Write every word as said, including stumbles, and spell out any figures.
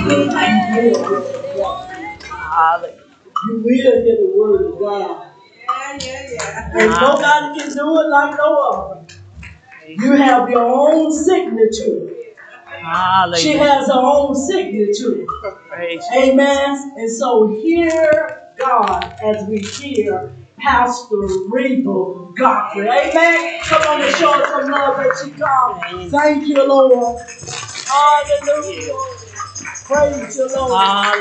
Hallelujah. You will hear the word of God. Yeah, yeah, yeah. And nobody can do it like no other. You have your own signature. Hallelujah. She has her own signature. Praise Amen. And so hear God as we hear Pastor Reba Godfrey. Amen. Come on and show us some love that she comes. Thank you, Lord. Hallelujah. Praise the Lord. Hallelujah.